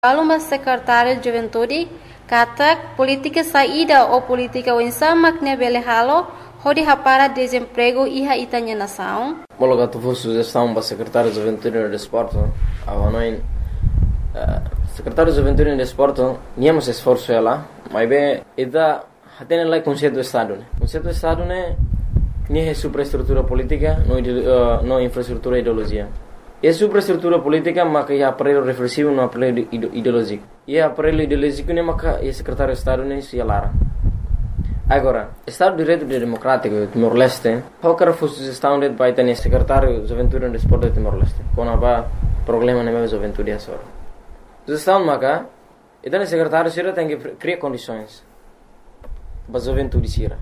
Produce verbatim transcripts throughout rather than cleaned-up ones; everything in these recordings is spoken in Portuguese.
Aluma secretário de Juventude, katak política saída ou política wensamak ne belehalo, hodi hapara desemprego iha itanya nação. Mologa tu for sugestão para secretário de Juventude e Desporto, avanoin secretário de Juventude e Desporto, niamos esforço ela, mas bem, ida hatene lá conceito do Estado, né? Conceito do Estado né, nem é superestrutura política, não uh, não infraestrutura e ideologia. E superestrutura política maka ia aparelho reflexivo no aparelho ideológico. E aparelho ideológico ne maka e secretário de Estado ne se lara. Agora, Estado de Direito Democrático de Timor-Leste, qualquer fosse gestão de baita ne secretário de Juventude e Desporto de Timor-Leste. Quando há problema ne juventude é só. Gestão maka, e dan secretário sira tem que criar condições para a juventude sira.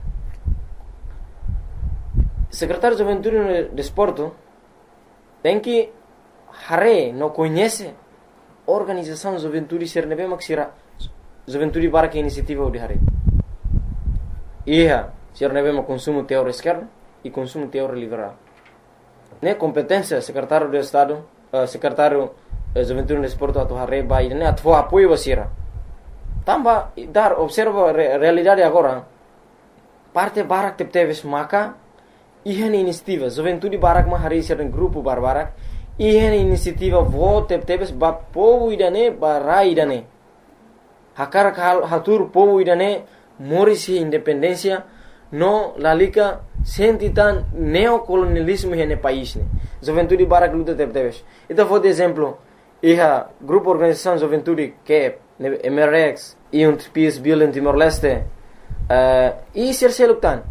Secretário de Juventude e Desporto tem que hare não conhece organização de juventude ser nebe maksira juventude para que iniciativa de hare ia ser nebe ma consumo teórico esquerdo e consumo teórico liberal ne competência secretário de Estado uh, secretário de Juventude e Desporto atu hare ba ne atu apoio wasira tamba dar observa re, realidade agora parte barak tep teves maka ihan inisiativa juventude barak ma hare ser um grupo barbarak ihan inisiativa vote tep teves ba povo idane ba ra idane hakar hal hatur povo idane morisi independência no lalika sentitan neocolonialismo hene país ne juventude barak luta tep teves então vou de exemplo iha grupo organização juventude que M R X e um Peace Bill em Timor-Leste uh, e ser selutan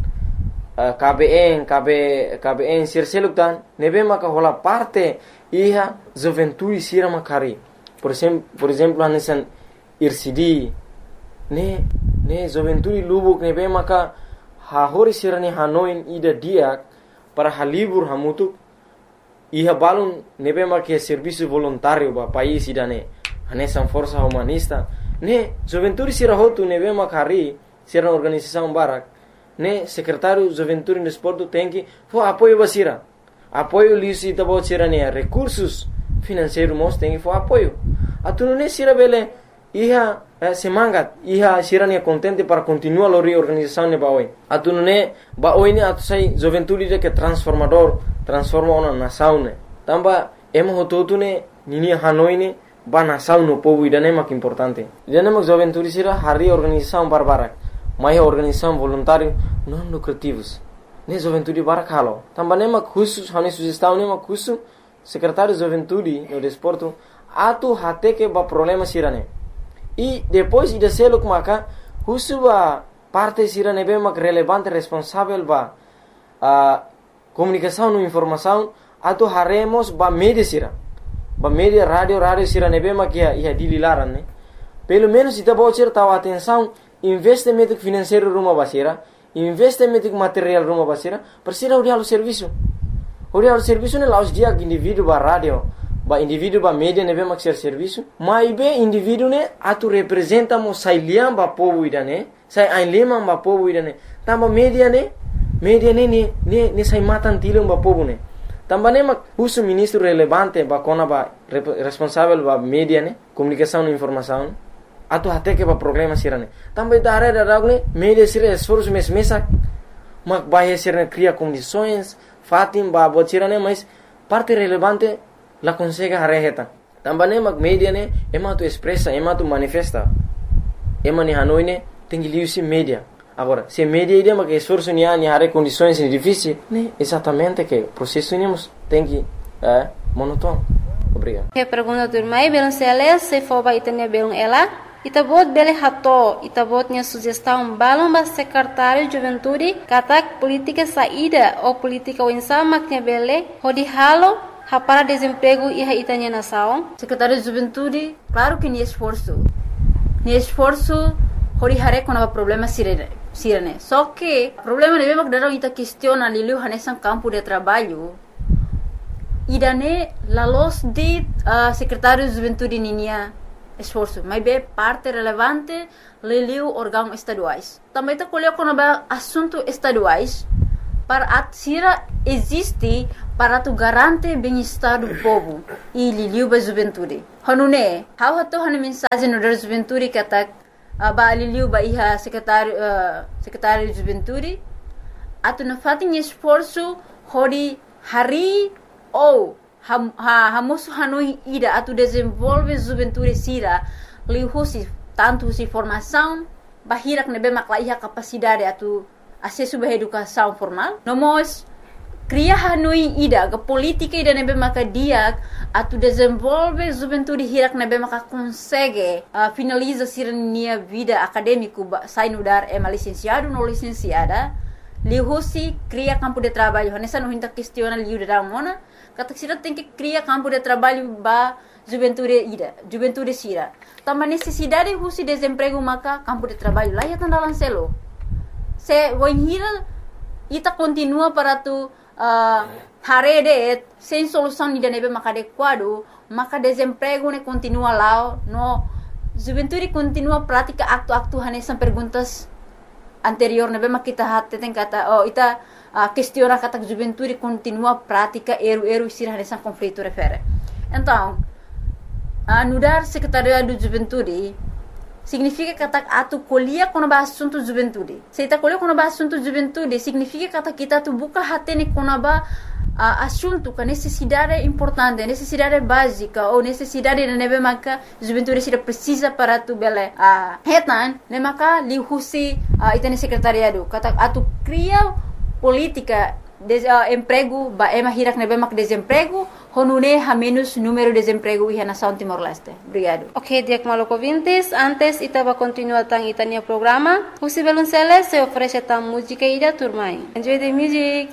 K B N, K B, K B N, ser selutan, nebe maka hola parte iha juventude sira makari. Por exemplo, por exemplo, anesan I R C D, ne, ne juventude lubuk nebe maka hahori sira ne Hanoi ida diak para halibur hamutuk iha balun nebe maka serviço voluntário ba país ida ne, anesan força humanista, ne juventude sira hotu nebe makari sira organização barak. Ne secretário de Juventude e Desporto tem que for apoio basira apoio lisi tabo sira ne recursos financeiros mos tem que for apoio atu ne sira bele iha eh, semangat iha sira ne contente para continuar a reorganização ne baoi atu ne baoi ne atu sai Juventude de que transformador transforma uma nação ne tamba emo hototu ne nini Hanoi ne ba nação no povo idane mak importante idane mak Juventude sira hari organização barbara mais organização voluntária não lucrativos ne juventude barakalo também uma curso hane sugestão ne uma curso secretário de Juventude no Desporto atu hate que ba problema sirane e depois de ser lo maka curso ba parte sirane bem mak relevante responsável ba a comunicação no informação atu haremos ba media sira ba media rádio rádio sirane bem mak ia ia dililaran ne pelo menos ita bocer tahu atenção investimento financeiro rumah basira, investimento material rumah basira, persira uri halu serviço. Uri halu serviço ne laus dia indivíduo ba radio, ba indivíduo ba media ne be mak ser serviço, mai be indivíduo ne atu representa mo sai liam ba povo idane, sai ain lima ba povo idane. Tamba media ne, media ne ne ne, ne sai matan tilung ba povo ne. Tamba ne mak usu ministro relevante ba kona ba responsável ba media ne, comunicação e informação. Atu hate que ba problema sirane também da área da ragne media sira esforço mes mesak mak bahia sira cria condições fatim ba bot sirane mas parte relevante la consegue hareheta também mak media ne ema tu expressa ema tu manifesta ema ni Hanoi ne tem que liusi media agora se media ide mak esforço ni ani hare condições difíceis ne exatamente que processo nemos tem que é monótono. Obrigado. Que pergunta turma e belum sele se for ba itania belum ela Itabot bele hato, itabotnya sugestão balão ba secretário de Juventude, katak política saída ou política wensa maknya bele, hodi halo, hapara desemprego e itanya nação. Secretário de Juventude, claro que nem esforço. Nem esforço, hodi hare com o problema sirene. sirene. Só que, o problema de mesmo que daram ita questiona lilu hanesan campo de trabalho, idane la los de uh, secretário de Juventude ninia esforço, mas bem parte relevante leliu órgãos estaduais. Também está colhendo com assuntos estaduais, para at sira existe para tu garante bem-estar do povo e liliu ba juventude. Hanune, how hato hanu mensagem no da juventude katak uh, ba liliu ba iha secretário uh, secretário de juventude atu na fatin esforço hori hari ou ha, ha hamosu hanui ida atu desenvolve juventude sira liu husi tanto si formação bahirak nebe makla iha capacidade atu acesso ba educação formal nomos cria hanui ida ga política ida nebe maka dia atu desenvolve juventude hirak nebe maka consegue uh, finaliza sirnia vida acadêmico sai no dar é licenciado no licenciada lihusi cria campo de trabalho nessa não hinta questiona liu da mona kata sira tem que cria campo de trabalho ba juventude ida juventude sira tama necessidade husi desemprego maka campo de trabalho lá ya tanda lancelo se voinhira ita continua para tu Uh, harede sem solução de nebe maka adequado maka desemprego ne continua lá no juventude continua prática acto-acto hanesan perguntas anterior nebe maka kita hatte tem kata oh ita uh, questiona kata juventude continua prática eru-eru sir hanesan conflito refere então uh, nudar secretariado do juventude significa kata atu colhia quando ba assunto juventude. Se ita colhia quando ba assunto juventude, significa kata kita tu buka hatene quando ba uh, assunto com necessidade importante, necessidade básica ou necessidade de nebe maka juventude se precisa para tu bele. Ah, uh, hetan ne maka li husi uh, itane secretariado. Kata atu cria política de uh, emprego ba ema hirak nebe mak desemprego honune ha menos número de desemprego e na São Timor-Leste. Obrigado. Ok, Diak Maloko Vintes, antes itaba continua tang itania programa. Husi Belunceles se oferece tam música ida turmai. Enjoy the music.